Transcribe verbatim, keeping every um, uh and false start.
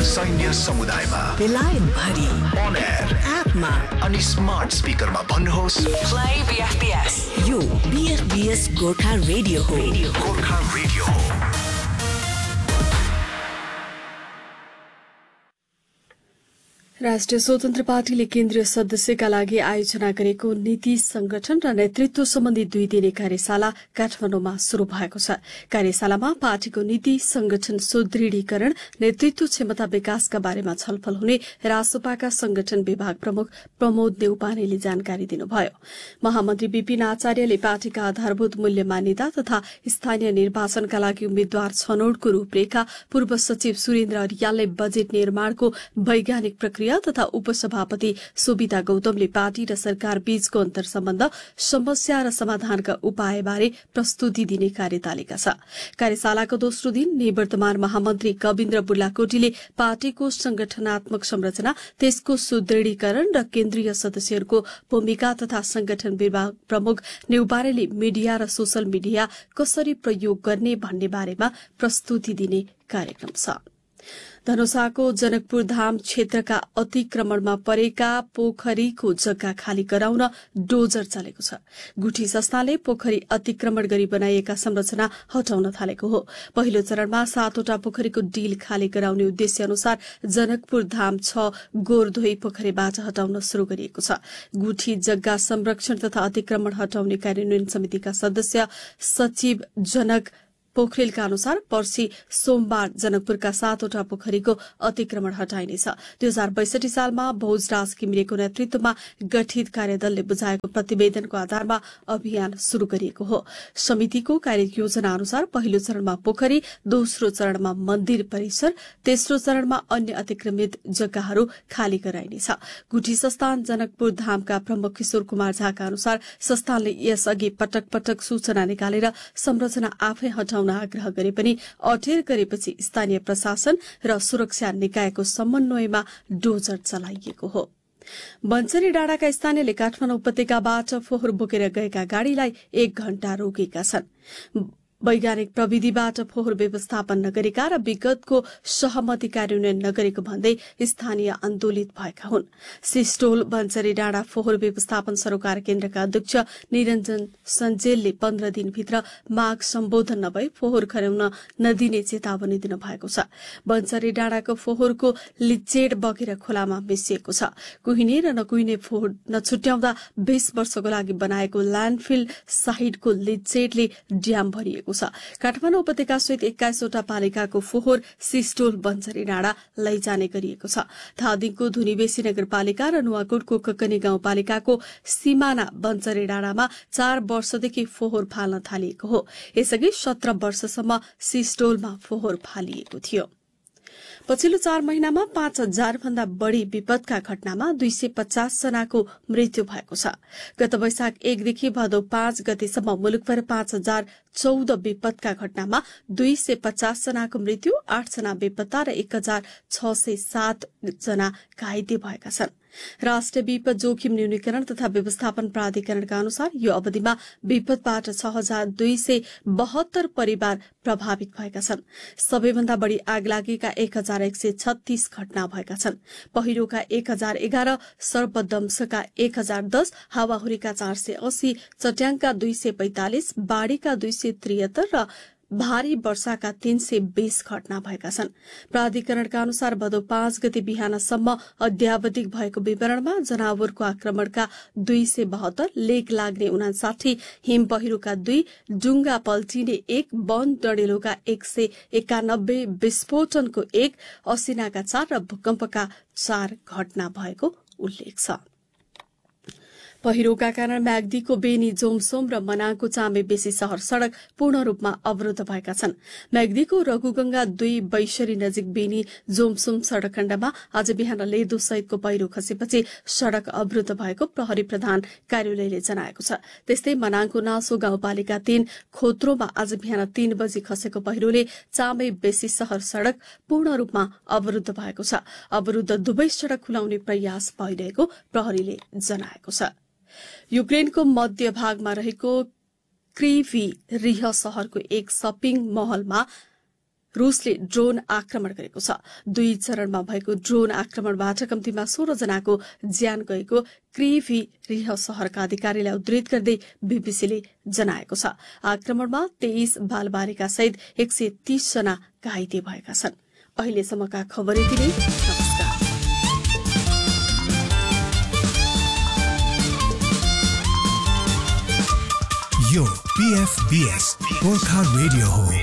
सैन्य समुदायमा, बेलायत भरि, अन एयर, एपमा अनि स्मार्ट स्पिकरमा भन्नुहोस् प्ले बीएफबीएस। यो बीएफबीएस गोर्खा रेडियो हो। गोर्खा रेडियो हो। राष्ट्रिय स्वतन्त्र पार्टीले केन्द्रीय सदस्यका लागि आयोजना गरेको नीति संगठन र नेतृत्व सम्बन्धी दुई दिने कार्यशाला काठमाडौँमा शुरू भएको छ। कार्यशालामा पार्टीको नीति संगठन सुदृढीकरण, नेतृत्व क्षमता विकासका बारेमा छलफल हुने रासोपाका संगठन विभाग प्रमुख प्रमोद नेउपानेले जानकारी दिनुभयो। महामन्त्री विपिन आचार्यले पार्टीका आधारभूत मूल्य मान्यता तथा स्थानीय निर्वाचनका लागि उम्मेद्वार छनौटको रूपरेखा, पूर्व सचिव सुरेन्द्र अरियालले बजेट निर्माणको वैज्ञानिक प्रक्रिया तथा उपसभापति सुविधा गौतमले पार्टी र सरकार बीचको अन्तर सम्बन्ध, समस्या र समाधानका उपायबारे प्रस्तुति दिने कार्यतालिका छ। कार्यशालाको दोस्रो दिन निवर्तमान महामन्त्री कविन्द्र बुर्लाकोटीले पार्टीको संगठनात्मक संरचना, त्यसको सुदृढीकरण र केन्द्रीय सदस्यहरूको भूमिका तथा संगठन विभाग प्रमुख नेउपानेले मीडिया र सोशल मीडिया कसरी प्रयोग गर्ने भन्ने बारेमा प्रस्तुति दिने कार्यक्रम छ। धनुषाको जनकपुर धाम क्षेत्रका अतिक्रमणमा परेका पोखरीको जग्गा खाली गराउन डोजर चलेको छ। गुठी संस्थाले पोखरी अतिक्रमण गरी बनाइएका संरचना हटाउन थालेको हो। पहिलो चरणमा सातवटा पोखरीको डिल खाली गराउने उद्देश्य अनुसार जनकपुर धाम छ गोरधोई पोखरीबाट हटाउन शुरू गरिएको छ। गुठी जग्गा संरक्षण तथा अतिक्रमण हटाउने कार्यान्वयन समितिका सदस्य सचिव जनक पोखरेलका अनुसार पर्सि सोमबार जनकपुरका सातवटा पोखरीको अतिक्रमण हटाइनेछ। दुई हजार बैसठी सालमा भोजराज घिमिरेको नेतृत्वमा गठित कार्यदलले बुझाएको प्रतिवेदनको आधारमा अभियान शुरू गरिएको हो। समितिको कार्ययोजना अनुसार पहिलो चरणमा पोखरी, दोस्रो चरणमा मन्दिर परिसर, तेस्रो चरणमा अन्य अतिक्रमित जग्गाहरू खाली गराइनेछ। गुठी संस्थान जनकपुर धामका प्रमुख किशोर कुमार झाका अनुसार संस्थानले यसअघि पटक पटक सूचना निकालेर संरचना आफै हटाउन आग्रह गरे पनि अठेर गरेपछि स्थानीय प्रशासन र सुरक्षा निकायको समन्वयमा डोजर चलाइएको हो। बन्चरी डाँडाका स्थानीयले काठमाडौँ उपत्यकाबाट फोहोर बोकेर गएका गाड़ीलाई एक घण्टा रोकेका छन्। वैज्ञानिक प्रविधिबाट फोहोर व्यवस्थापन नगरेका र विगतको सहमति कार्यान्वयन नगरेको भन्दै स्थानीय आन्दोलित भएका हुन्। सिस्टोल बन्चरी डाँडा फोहोर व्यवस्थापन सरोकार केन्द्रका अध्यक्ष निरञ्जन सञ्जेलले पन्ध्र दिनभित्र माग सम्बोधन नभई फोहोर खन्याउन नदिने चेतावनी दिनु भएको छ। बन्चरी डाँडाको फोहोरको लिचेड बगेर खोलामा मिसिएको छ। कुहिने र नकुहिने फोहोर नछुट्याउँदा बीस वर्षको लागि बनाएको ल्यान्डफिल साइडको लिचेडले ड्याम भरिएको छ। काठमाडौँ उपत्यका सहित एक्काइसवटा पालिकाको फोहोर सिस्टोल बन्चरी डाँडा लैजाने गरिएको छ। धादिङको धुनीबेसी नगरपालिका र नुवाकोटको ककनी गाउँपालिकाको सीमाना बन्चरी डाँडामा चार वर्षदेखि फोहोर फाल्न थालिएको हो। यसअघि सत्र वर्षसम्म सिस्टोलमा फोहोर फालिएको थियो। पछिल्लो चार महिनामा पाँच हजार भन्दा बढ़ी विपदका घटनामा दुई सय पचास जनाको मृत्यु भएको छ। गत वैशाख एकदेखि भदौ पाँच गतेसम्म मुलुकभर पाँच हजार चौध विपदका घटनामा दुई सय पचास जनाको मृत्यु, आठ जना बेपत्ता र एक हजार छ सय सात जना घाइते भएका छन्। राष्ट्रिय विपद जोखिम न्यूनीकरण तथा व्यवस्थापन प्राधिकरणका अनुसार यो अवधिमा विपदबाट छ हजार दुई सय बहत्तर परिवार प्रभावित भएका छन्। सबैभन्दा बढ़ी आगलागीका एक हजार एक सय छत्तीस घटना भएका छन्। पहिरोका एक हजार एघार, सर्पदंशका एक हजार दस, हावाहुरीका चार सय अस्सी, चट्याङका दुई सय पैंतालिस, बाढ़ीका दुई सय त्रिहत्तर र भारी वर्षाका तीन सय बीस घटना भएका छन्। प्राधिकरणका अनुसार भदौ पाँच गते बिहानसम्म अध्यावधिक भएको विवरणमा जनावरको आक्रमणका दुई सय बहत्तर, लेक लाग्ने उनासाठी, हिम पहिरोका दुई, डुङ्गा पल्टिने एक, वन डढेलोका एक सय एकानब्बे, विस्फोटनको एक, असिनाका चार र भूकम्पका चार घटना भएको उल्लेख छ। पहिरोका कारण म्याग्दीको बेनी, जोमसोम र मनाङको चामे बेसी शहर सड़क पूर्ण रूपमा अवरुद्ध भएका छन्। म्याग्दीको रघुगंगा दुई बैशरी नजिक बेनी जोमसोम सड़क खण्डमा आज बिहान लेदो सहितको पहिरो खसेपछि सड़क अवरुद्ध भएको प्रहरी प्रधान कार्यालयले जनाएको छ। त्यस्तै मनाङको नासो गाउँपालिका तीन खोत्रोमा आज बिहान तीन बजी खसेको पहिरोले चामे बेसी शहर सड़क पूर्ण रूपमा अवरुद्ध भएको छ। अवरुद्ध दुवै सड़क खुलाउने प्रयास भइरहेको प्रहरीले जनाएको छ। युक्रेनको मध्य भागमा रहेको क्रिभी रिह शहरको एक शपिङ महलमा रूसले ड्रोन आक्रमण गरेको छ। दुई चरणमा भएको ड्रोन आक्रमणबाट कम्तीमा सोह्र जनाको ज्यान गएको क्रिभी रिह शहरका अधिकारीलाई उद्धृत गर्दै बीबीसीले जनाएको छ। आक्रमणमा तेइस बालबालिका सहित एक सय तीस जना घाइते भएका छन्। अहिलेसम्मका खबर यति नै। नमस्कार। यो पीएफबीएस गोर्खा रेडियो हो।